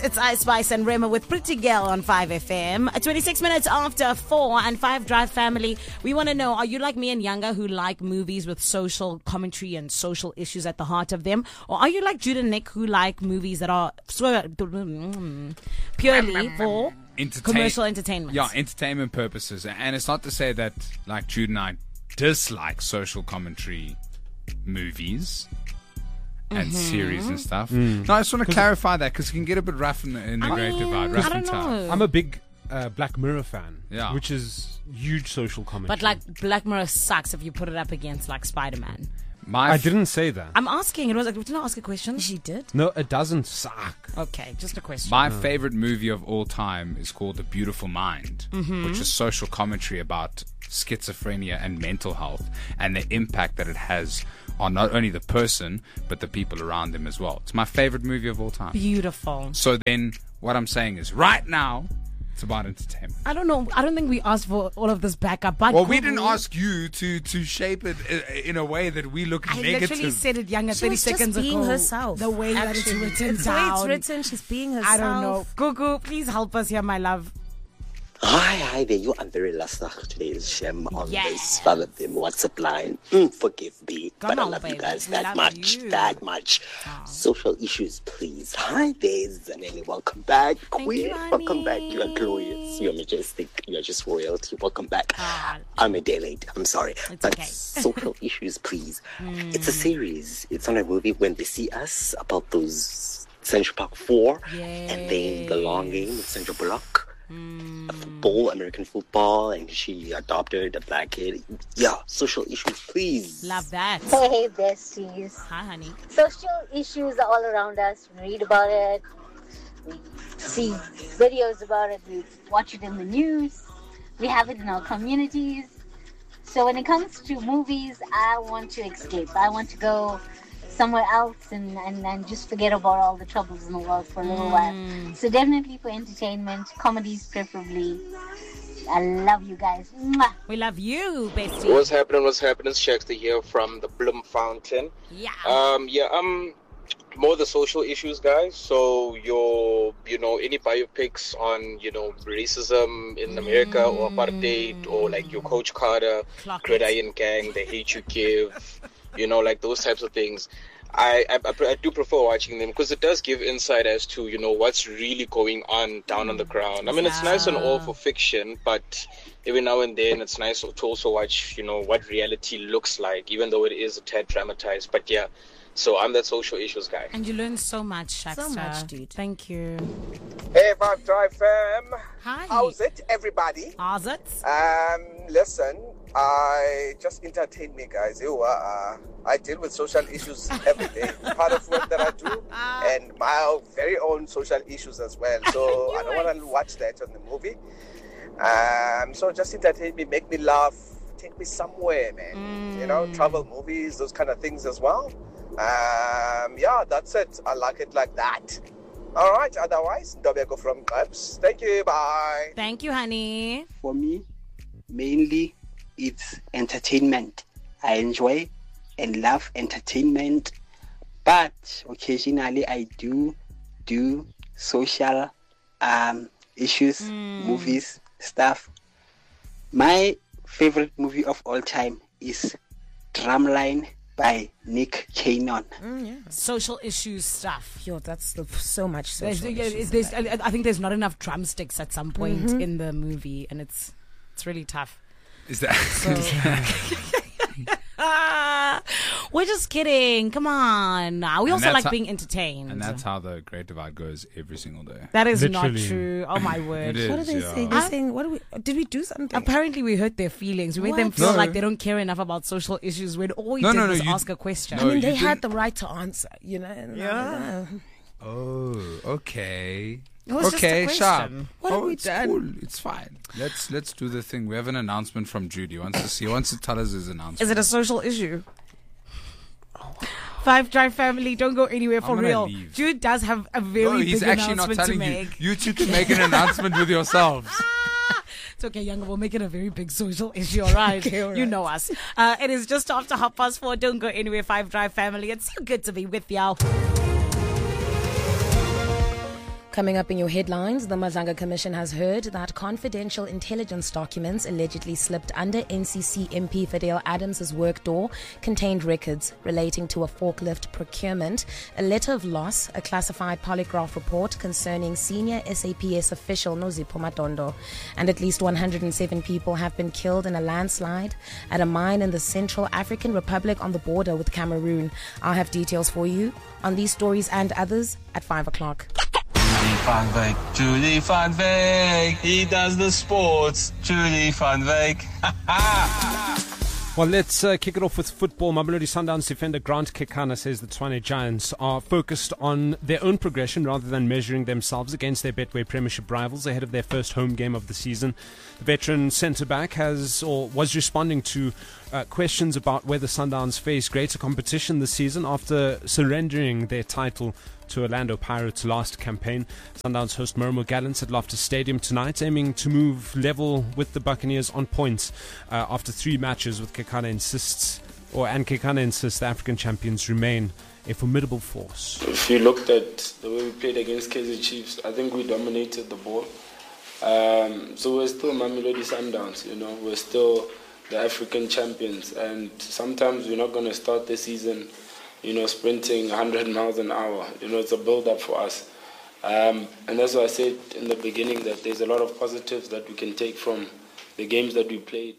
It's Ice Spice and Rema with Pretty Girl on 5FM. 26 minutes after 4 and 5 Drive family. We want to know, are you like me and Younger who like movies with social commentary and social issues at the heart of them? Or are you like Jude and Nick who like movies that are purely for commercial entertainment? Yeah, entertainment purposes. And it's not to say that like Jude and I dislike social commentary movies and series and stuff. No, I just want to clarify that because it can get a bit rough in the Great Divide. Rough and tough. I'm a big Black Mirror fan, which is huge social commentary. But like Black Mirror sucks if you put it up against like Spider-Man. I didn't say that. I'm asking. It was like, didn't I ask a question? She did. No, it doesn't suck. Okay, just a question. My favorite movie of all time is called The Beautiful Mind, which is social commentary about schizophrenia and mental health and the impact that it has on not only the person but the people around them as well. It's my favorite movie of all time. Beautiful. So then what I'm saying is right now it's about entertainment. I don't know. I don't think we asked for all of this backup. But well, we didn't ask you to shape it in a way that we look negative. I literally said it, Younger, 30 seconds being ago. herself. The way that it's written It's down. the way it's written. She's being herself. I don't know. Gugu, please help us here, my love. Hi there. You are very lasach today. Is Shem on this Father them WhatsApp line. Forgive me, but I love you guys that much. Social issues, please. Hi there, Zanelli. Welcome back, Queen. Welcome back. You are glorious. You are majestic. You are just royalty. Welcome back. I'm a day late. I'm sorry, but okay. Social issues, please. It's a series. It's not a movie. When they see us about those Central Park 4 and then the long game with Central Block. Football, American football, and she adopted a black kid. Yeah, social issues, please. Love that. Hey, besties. Hi, honey. Social issues are all around us. We read about it. We see videos about it. We watch it in the news. We have it in our communities. So when it comes to movies, I want to escape. I want to go somewhere else and just forget about all the troubles in the world for a little while. So definitely for entertainment, comedies preferably. I love you guys. Mwah. We love you, bestie. What's happening? It's Shaxter here from the Bloom Fountain. I'm more the social issues guy. So any biopics on, racism in America or apartheid or like your Coach Carter, Gridiron Gang, The Hate You Give, like those types of things. I do prefer watching them because it does give insight as to, what's really going on down on the ground. I mean, it's nice and all for fiction, but every now and then it's nice to also watch, what reality looks like, even though it is a tad dramatized. But yeah, so I'm that social issues guy. And you learn so much, Shaxter. So much, dude. Thank you. Hey, Vibe Drive fam. Hi. How's it, everybody? How's it? Listen, I just entertain me, guys. I deal with social issues every day. Part of work that I do, and my very own social issues as well. So I don't want to watch that on the movie. So just entertain me, make me laugh, take me somewhere, man. Travel movies, those kind of things as well. That's it. I like it like that. All right. Otherwise, Dobego from Clubs. Thank you. Bye. Thank you, honey. For me, mainly, it's entertainment. I enjoy and love entertainment, but occasionally I do social issues, movies, stuff. My favorite movie of all time is Drumline by Nick Cannon. Social issues stuff. Yo, that's so much social issues. I think there's not enough drumsticks at some point in the movie, and it's really tough. Is that... We're just kidding. Come on. We also like being entertained. And that's how the Great Divide goes every single day. That is not true. Oh my word. It What is, are they saying? They're saying, did we do something? Apparently we hurt their feelings. We made them feel like they don't care enough about social issues when all we did was ask a question. I mean, they had the right to answer, Yeah. Oh, okay. It was just a sharp. question. What have we it's done? Cool. It's fine. Let's do the thing. We have an announcement from Judy. He wants to tell us his announcement. Is it a social issue? 5 Drive family, don't go anywhere for real. Leave. Jude does have a very big announcement to make. You two can make an announcement with yourselves. It's okay, Younger. We'll make it a very big social issue, all right? Okay, all right. You know us. It is just after 4:30. Don't go anywhere, 5 Drive family. It's so good to be with y'all. Coming up in your headlines, the Mazanga Commission has heard that confidential intelligence documents allegedly slipped under NCC MP Fidel Adams' work door contained records relating to a forklift procurement, a letter of loss, a classified polygraph report concerning senior SAPS official Nozipho Matondo, and at least 107 people have been killed in a landslide at a mine in the Central African Republic on the border with Cameroon. I'll have details for you on these stories and others at 5 o'clock. Julie van Wyk, he does the sports. Julie van Wyk. Well, let's kick it off with football. Mamelodi Sundowns defender Grant Kekana says the Tshwane Giants are focused on their own progression rather than measuring themselves against their Betway Premiership rivals ahead of their first home game of the season. The veteran centre-back was responding to questions about whether Sundowns face greater competition this season after surrendering their title to Orlando Pirates last campaign. Sundowns host Moromo Gallants at Loftus Stadium tonight, aiming to move level with the Buccaneers on points after 3 matches. With Kekana insists the African champions remain a formidable force. If you looked at the way we played against Kaizer Chiefs, I think we dominated the ball. So we're still Mamelodi Sundowns, we're still the African champions, and sometimes we're not going to start the season sprinting 100 miles an hour. It's a build-up for us. And that's why I said in the beginning that there's a lot of positives that we can take from the games that we played.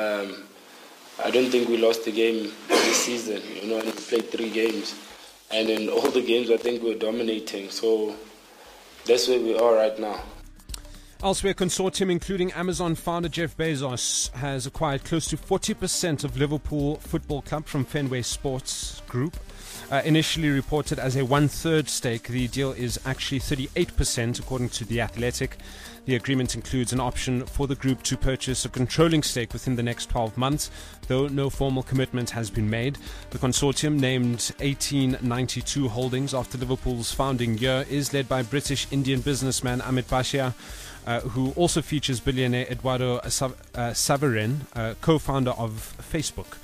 I don't think we lost a game this season, and we played 3 games. And in all the games, I think we're dominating. So that's where we are right now. Elsewhere, consortium including Amazon founder Jeff Bezos has acquired close to 40% of Liverpool Football Club from Fenway Sports Group. Initially reported as a 1/3 stake, the deal is actually 38% according to The Athletic. The agreement includes an option for the group to purchase a controlling stake within the next 12 months, though no formal commitment has been made. The consortium, named 1892 Holdings after Liverpool's founding year, is led by British Indian businessman Amit Bhatia, who also features billionaire Eduardo Saverin, co-founder of Facebook.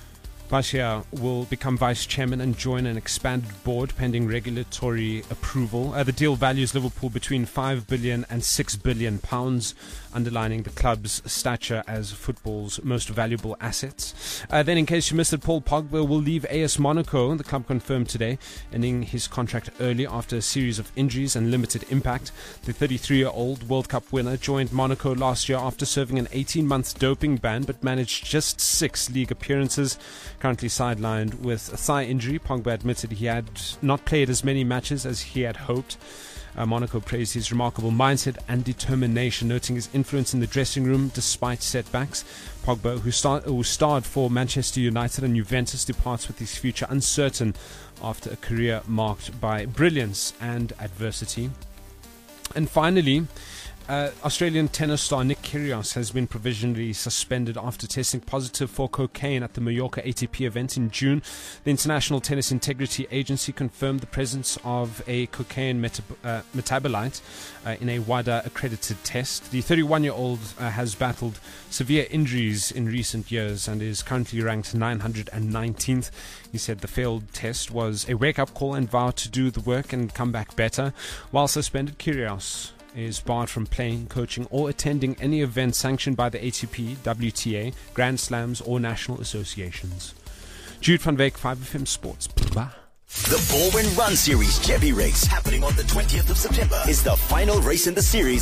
Bhatia will become vice chairman and join an expanded board pending regulatory approval. The deal values Liverpool between £5 billion and £6 billion, underlining the club's stature as football's most valuable assets. Then, in case you missed it, Paul Pogba will leave AS Monaco, the club confirmed today, ending his contract early after a series of injuries and limited impact. The 33-year-old World Cup winner joined Monaco last year after serving an 18-month doping ban, but managed just 6 league appearances. Currently sidelined with a thigh injury, Pogba admitted he had not played as many matches as he had hoped. Monaco praised his remarkable mindset and determination, noting his influence in the dressing room despite setbacks. Pogba, who starred for Manchester United and Juventus, departs with his future uncertain after a career marked by brilliance and adversity. And finally, Australian tennis star Nick Kyrgios has been provisionally suspended after testing positive for cocaine at the Mallorca ATP event in June. The International Tennis Integrity Agency confirmed the presence of a cocaine metabolite in a WADA-accredited test. The 31-year-old has battled severe injuries in recent years and is currently ranked 919th. He said the failed test was a wake-up call and vowed to do the work and come back better. While suspended, Kyrgios is barred from playing, coaching, or attending any event sanctioned by the ATP, WTA, Grand Slams, or national associations. Jude van Wyk, 5FM Sports. Bye. The Baldwin Run Series Chevy Race, happening on the 20th of September, is the final race in the series.